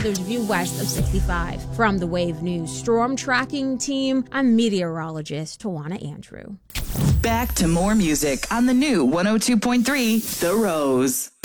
There's a view west of 65. From the Wave News Storm Tracking Team, I'm meteorologist Tawana Andrew. Back to more music on the new 102.3 The Rose.